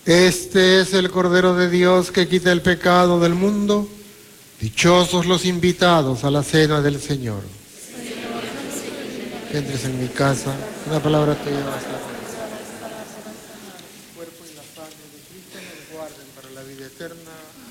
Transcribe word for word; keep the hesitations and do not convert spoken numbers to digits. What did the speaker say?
Este es el Cordero de Dios que quita el pecado del mundo. Dichosos los invitados a la cena del Señor. Que entres en mi casa, una palabra tuya va a ser. El cuerpo y la sangre de Cristo nos guarden para la vida eterna.